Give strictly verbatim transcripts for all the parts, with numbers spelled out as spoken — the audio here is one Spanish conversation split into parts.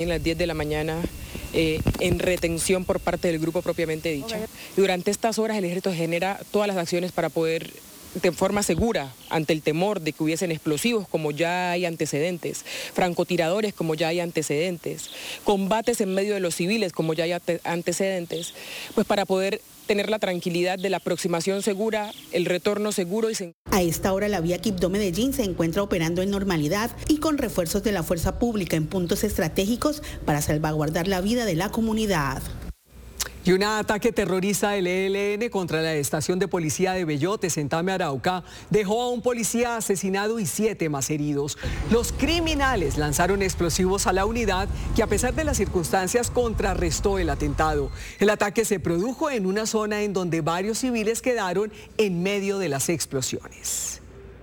En las diez de la mañana eh, en retención por parte del grupo propiamente dicho. Okay. Durante estas horas el ejército genera todas las acciones para poder, de forma segura, ante el temor de que hubiesen explosivos, como ya hay antecedentes, francotiradores, como ya hay antecedentes, combates en medio de los civiles, como ya hay antecedentes, pues para poder tener la tranquilidad de la aproximación segura, el retorno seguro. Y se... A esta hora la vía Quibdó-Medellín se encuentra operando en normalidad y con refuerzos de la fuerza pública en puntos estratégicos para salvaguardar la vida de la comunidad. Y un ataque terrorista del E L N contra la estación de policía de Bellotes en Tame, Arauca, dejó a un policía asesinado y siete más heridos. Los criminales lanzaron explosivos a la unidad que, a pesar de las circunstancias, contrarrestó el atentado. El ataque se produjo en una zona en donde varios civiles quedaron en medio de las explosiones.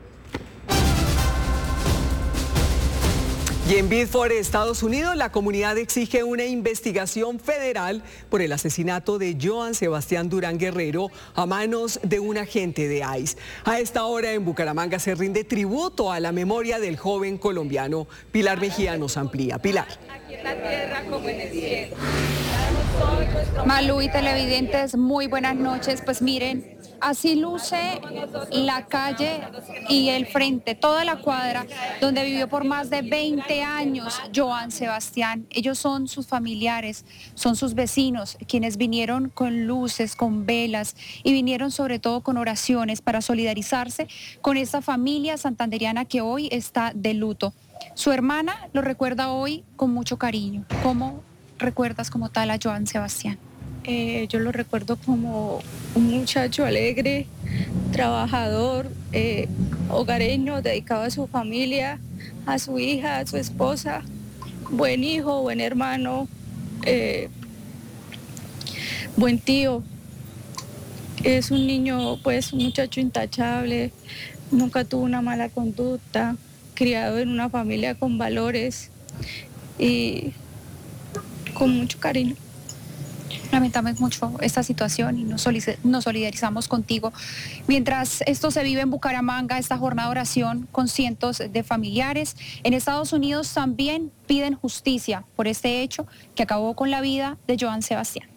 Y en Biddeford, Estados Unidos, la comunidad exige una investigación federal por el asesinato de Joan Sebastián Durán Guerrero a manos de un agente de ICE. A esta hora en Bucaramanga se rinde tributo a la memoria del joven colombiano. Pilar Mejía nos amplía. Pilar. Aquí en la tierra como en el cielo. Malú y televidentes, muy buenas noches. Pues miren, así luce la calle y el frente, toda la cuadra donde vivió por más de veinte años Joan Sebastián. Ellos son sus familiares, son sus vecinos, quienes vinieron con luces, con velas y vinieron sobre todo con oraciones para solidarizarse con esta familia santanderiana que hoy está de luto. Su hermana lo recuerda hoy con mucho cariño. ¿Cómo recuerdas como tal a Joan Sebastián? Eh, yo lo recuerdo como un muchacho alegre, trabajador, eh, hogareño, dedicado a su familia, a su hija, a su esposa, buen hijo, buen hermano, eh, buen tío. Es un niño, pues un muchacho intachable, nunca tuvo una mala conducta, criado en una familia con valores y con mucho cariño. Lamentamos mucho esta situación y nos solidarizamos contigo. Mientras esto se vive en Bucaramanga, esta jornada de oración con cientos de familiares, en Estados Unidos también piden justicia por este hecho que acabó con la vida de Joan Sebastián.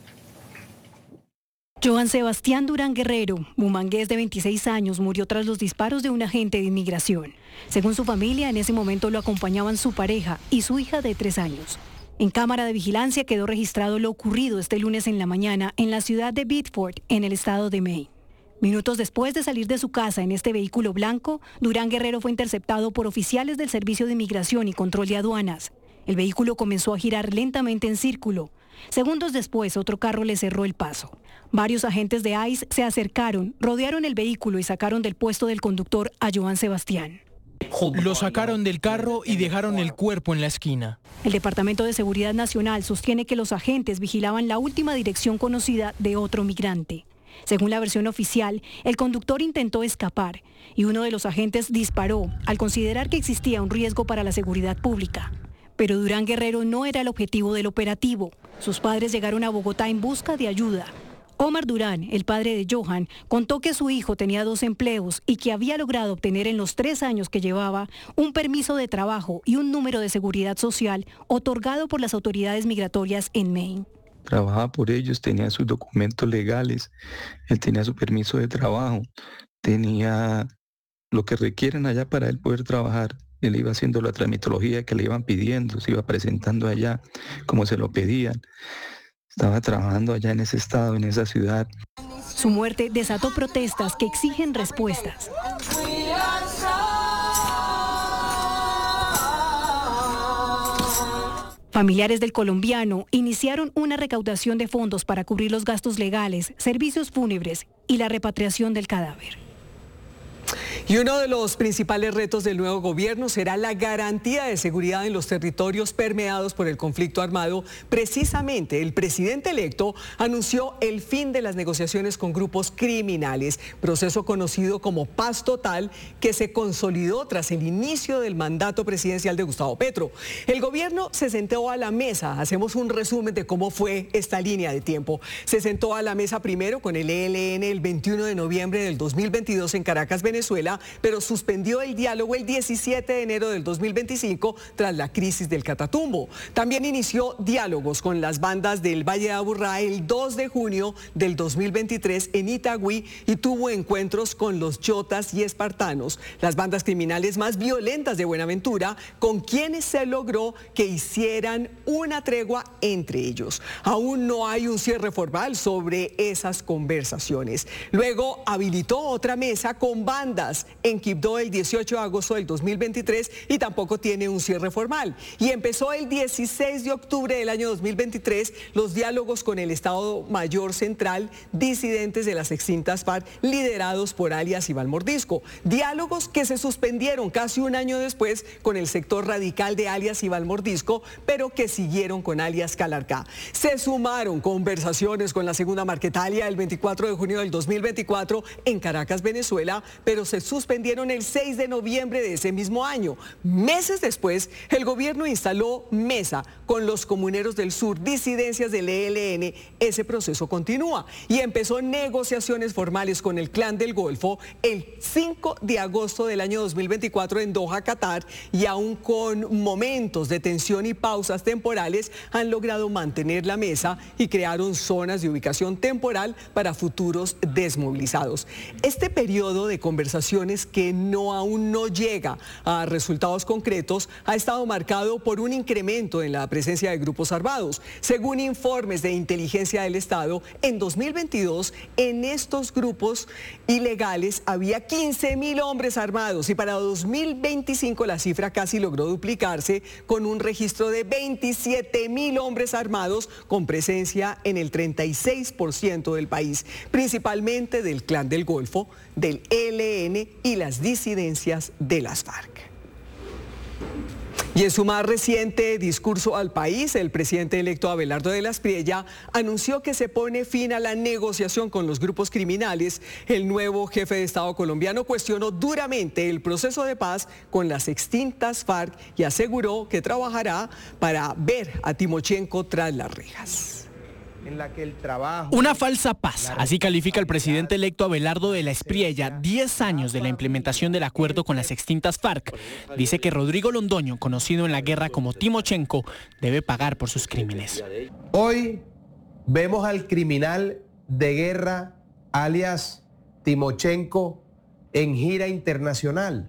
Joan Sebastián Durán Guerrero, bumangués de veintiséis años, murió tras los disparos de un agente de inmigración. Según su familia, en ese momento lo acompañaban su pareja y su hija de tres años. En cámara de vigilancia quedó registrado lo ocurrido este lunes en la mañana en la ciudad de Biddeford, en el estado de Maine. Minutos después de salir de su casa en este vehículo blanco, Durán Guerrero fue interceptado por oficiales del Servicio de Inmigración y Control de Aduanas. El vehículo comenzó a girar lentamente en círculo. Segundos después, otro carro le cerró el paso. Varios agentes de ICE se acercaron, rodearon el vehículo y sacaron del puesto del conductor a Joan Sebastián. Lo sacaron del carro y dejaron el cuerpo en la esquina. El Departamento de Seguridad Nacional sostiene que los agentes vigilaban la última dirección conocida de otro migrante. Según la versión oficial, el conductor intentó escapar y uno de los agentes disparó al considerar que existía un riesgo para la seguridad pública. Pero Durán Guerrero no era el objetivo del operativo. Sus padres llegaron a Bogotá en busca de ayuda. Omar Durán, el padre de Johan, contó que su hijo tenía dos empleos y que había logrado obtener en los tres años que llevaba un permiso de trabajo y un número de seguridad social otorgado por las autoridades migratorias en Maine. Trabajaba por ellos, tenía sus documentos legales, él tenía su permiso de trabajo, tenía lo que requieren allá para él poder trabajar. Él iba haciendo la tramitología que le iban pidiendo, se iba presentando allá como se lo pedían. Estaba trabajando allá en ese estado, en esa ciudad. Su muerte desató protestas que exigen respuestas. Familiares del colombiano iniciaron una recaudación de fondos para cubrir los gastos legales, servicios fúnebres y la repatriación del cadáver. Y uno de los principales retos del nuevo gobierno será la garantía de seguridad en los territorios permeados por el conflicto armado. Precisamente, el presidente electo anunció el fin de las negociaciones con grupos criminales, proceso conocido como Paz Total, que se consolidó tras el inicio del mandato presidencial de Gustavo Petro. El gobierno se sentó a la mesa. Hacemos un resumen de cómo fue esta línea de tiempo. Se sentó a la mesa primero con el E L N el veintiuno de noviembre del dos mil veintidós en Caracas, Venezuela, Venezuela, pero suspendió el diálogo el diecisiete de enero del dos mil veinticinco tras la crisis del Catatumbo. También inició diálogos con las bandas del Valle de Aburrá el dos de junio del dos mil veintitrés en Itagüí y tuvo encuentros con los chotas y espartanos, las bandas criminales más violentas de Buenaventura, con quienes se logró que hicieran una tregua entre ellos. Aún no hay un cierre formal sobre esas conversaciones. Luego habilitó otra mesa con bandas en Quibdó el dieciocho de agosto del dos mil veintitrés y tampoco tiene un cierre formal. Y empezó el dieciséis de octubre del año dos mil veintitrés los diálogos con el Estado Mayor Central, disidentes de las extintas FARC, liderados por alias Iván Mordisco. Diálogos que se suspendieron casi un año después con el sector radical de alias Iván Mordisco, pero que siguieron con alias Calarcá. Se sumaron conversaciones con la Segunda Marquetalia el veinticuatro de junio del dos mil veinticuatro en Caracas, Venezuela, pero se suspendieron el seis de noviembre de ese mismo año. Meses después, el gobierno instaló mesa con los comuneros del sur, disidencias del E L N. Ese proceso continúa y empezó negociaciones formales con el Clan del Golfo el cinco de agosto del año dos mil veinticuatro en Doha, Qatar, y aún con momentos de tensión y pausas temporales han logrado mantener la mesa y crearon zonas de ubicación temporal para futuros desmovilizados. Este periodo de conversaciones que no aún no llega a resultados concretos ha estado marcado por un incremento en la presencia de grupos armados. Según informes de inteligencia del Estado, en dos mil veintidós en estos grupos ilegales había quince mil hombres armados y para dos mil veinticinco la cifra casi logró duplicarse con un registro de veintisiete mil hombres armados con presencia en el treinta y seis por ciento del país, principalmente del Clan del Golfo, del E L N y las disidencias de las FARC. Y en su más reciente discurso al país, el presidente electo Abelardo de la Espriella anunció que se pone fin a la negociación con los grupos criminales. El nuevo jefe de Estado colombiano cuestionó duramente el proceso de paz con las extintas FARC y aseguró que trabajará para ver a Timochenko tras las rejas. En la que el trabajo... Una falsa paz, así califica el presidente electo Abelardo de la Espriella, diez años de la implementación del acuerdo con las extintas FARC. Dice que Rodrigo Londoño, conocido en la guerra como Timochenko, debe pagar por sus crímenes. Hoy vemos al criminal de guerra, alias Timochenko, en gira internacional,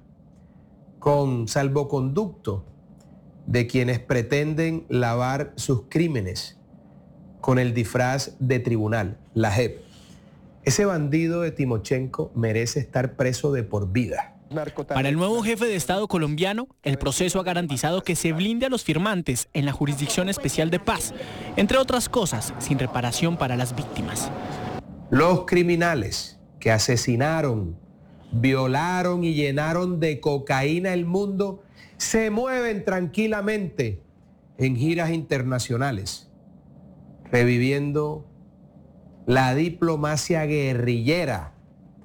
con salvoconducto de quienes pretenden lavar sus crímenes con el disfraz de tribunal, la J E P. Ese bandido de Timochenko merece estar preso de por vida. Para el nuevo jefe de Estado colombiano, el proceso ha garantizado que se blinde a los firmantes en la Jurisdicción Especial de Paz, entre otras cosas, sin reparación para las víctimas. Los criminales que asesinaron, violaron y llenaron de cocaína el mundo se mueven tranquilamente en giras internacionales, reviviendo la diplomacia guerrillera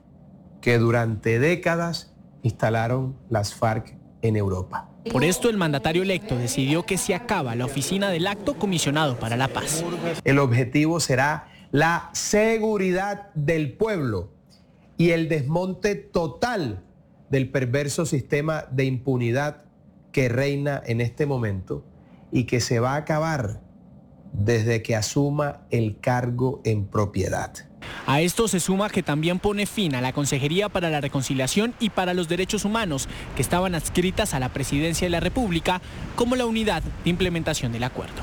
que durante décadas instalaron las FARC en Europa. Por esto el mandatario electo decidió que se acaba la oficina del Alto Comisionado para la Paz. El objetivo será la seguridad del pueblo y el desmonte total del perverso sistema de impunidad que reina en este momento y que se va a acabar desde que asuma el cargo en propiedad. A esto se suma que también pone fin a la Consejería para la Reconciliación y para los Derechos Humanos, que estaban adscritas a la Presidencia de la República como la unidad de implementación del acuerdo.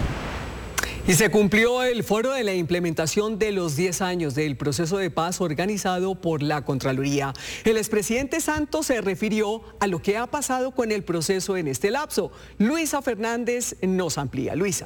Y se cumplió el foro de la implementación de los diez años del proceso de paz organizado por la Contraloría. El expresidente Santos se refirió a lo que ha pasado con el proceso en este lapso. Luisa Fernández nos amplía. Luisa.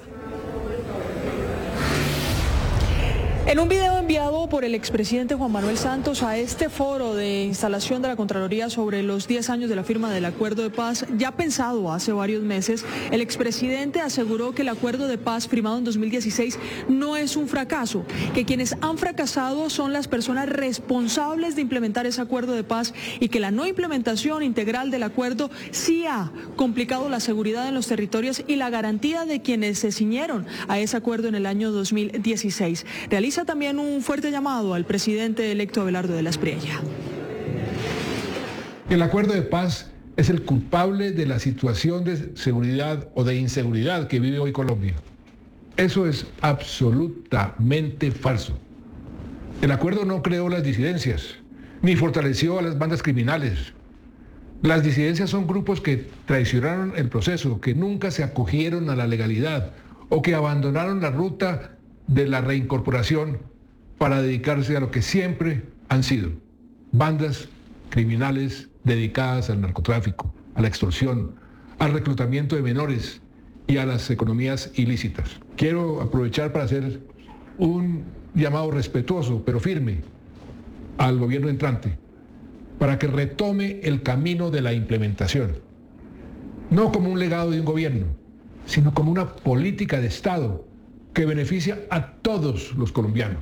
En un video enviado por el expresidente Juan Manuel Santos a este foro de instalación de la Contraloría sobre los diez años de la firma del acuerdo de paz, ya pensado hace varios meses, el expresidente aseguró que el acuerdo de paz firmado en dos mil dieciséis no es un fracaso, que quienes han fracasado son las personas responsables de implementar ese acuerdo de paz y que la no implementación integral del acuerdo sí ha complicado la seguridad en los territorios y la garantía de quienes se ciñeron a ese acuerdo en el año dos mil dieciséis. Realiza también un fuerte llamado al presidente electo Abelardo de la Espriella. El acuerdo de paz es el culpable de la situación de seguridad o de inseguridad que vive hoy Colombia. Eso es absolutamente falso. El acuerdo no creó las disidencias, ni fortaleció a las bandas criminales. Las disidencias son grupos que traicionaron el proceso, que nunca se acogieron a la legalidad o que abandonaron la ruta de la reincorporación para dedicarse a lo que siempre han sido, bandas criminales dedicadas al narcotráfico, a la extorsión, al reclutamiento de menores y a las economías ilícitas. Quiero aprovechar para hacer un llamado respetuoso, pero firme, al gobierno entrante, para que retome el camino de la implementación, no como un legado de un gobierno, sino como una política de Estado que beneficia a todos los colombianos.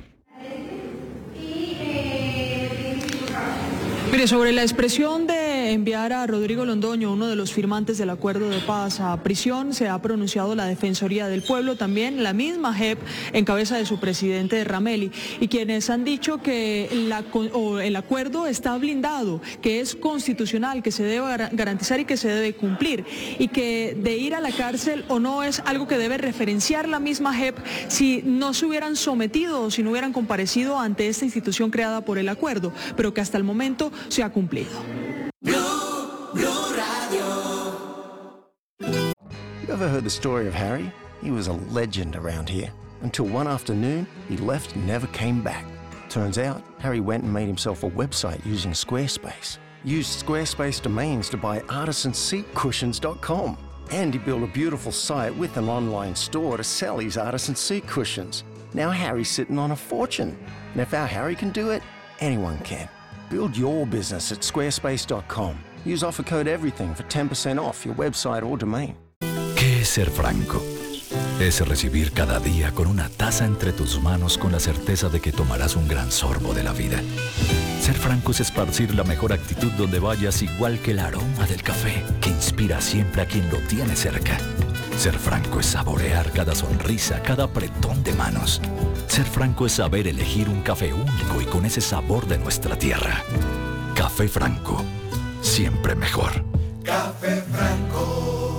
Mire, sobre la expresión de enviar a Rodrigo Londoño, uno de los firmantes del acuerdo de paz, a prisión, se ha pronunciado la Defensoría del Pueblo, también la misma J E P en cabeza de su presidente Rameli, y quienes han dicho que la, o el acuerdo está blindado, que es constitucional, que se debe garantizar y que se debe cumplir, y que de ir a la cárcel o no es algo que debe referenciar la misma J E P si no se hubieran sometido o si no hubieran comparecido ante esta institución creada por el acuerdo, pero que hasta el momento se ha cumplido. Blue, Blue Radio. You ever heard the story of Harry? He was a legend around here. Until one afternoon, he left and never came back. Turns out, Harry went and made himself a website using Squarespace. Used Squarespace domains to buy artisan seat cushions dot com. And he built a beautiful site with an online store to sell his artisan seat cushions. Now Harry's sitting on a fortune. And if our Harry can do it, anyone can. Build your business at squarespace dot com. Use offer code EVERYTHING for ten percent off your website or domain. ¿Qué es ser franco? Es recibir cada día con una taza entre tus manos con la certeza de que tomarás un gran sorbo de la vida. Ser franco es esparcir la mejor actitud donde vayas, igual que el aroma del café que inspira siempre a quien lo tiene cerca. Ser franco es saborear cada sonrisa, cada apretón de manos. Ser franco es saber elegir un café único y con ese sabor de nuestra tierra. Café Franco, siempre mejor. Café Franco.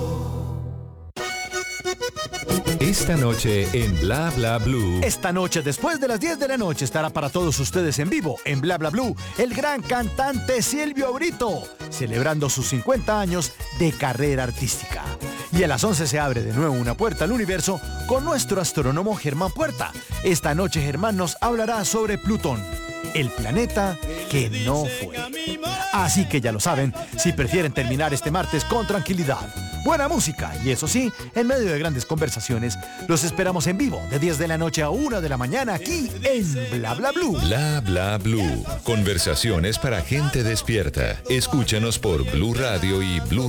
Esta noche en Bla Bla Blue. Esta noche, después de las diez de la noche, estará para todos ustedes en vivo, en Bla Bla Blue, el gran cantante Silvio Brito, celebrando sus cincuenta años de carrera artística. Y a las once se abre de nuevo una puerta al universo con nuestro astrónomo Germán Puerta. Esta noche Germán nos hablará sobre Plutón, el planeta que no fue. Así que ya lo saben, si prefieren terminar este martes con tranquilidad, buena música y eso sí, en medio de grandes conversaciones, los esperamos en vivo de diez de la noche a una de la mañana aquí en Bla Bla Blue. Bla Bla Blue. Conversaciones para gente despierta. Escúchanos por Blue Radio y Blue